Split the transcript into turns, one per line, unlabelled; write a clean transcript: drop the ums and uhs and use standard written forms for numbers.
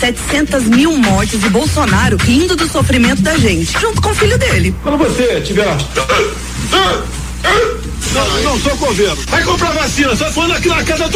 700 mil mortes e Bolsonaro rindo do sofrimento da gente, junto com o filho dele.
Quando você tiver... Não sou governo. Vai comprar vacina, só falando aqui na casa